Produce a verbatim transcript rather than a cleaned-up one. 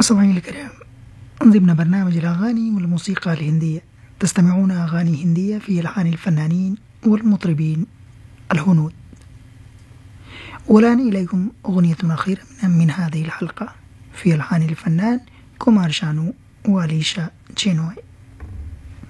مستمعينا الكرام، ضمن برنامج الأغاني والموسيقى الهندية تستمعون أغاني هندية في ألحان الفنانين والمطربين الهنود. والآن إليكم أغنية أخيرة من هذه الحلقة في ألحان الفنان كومار شانو وأليشا تشينوي.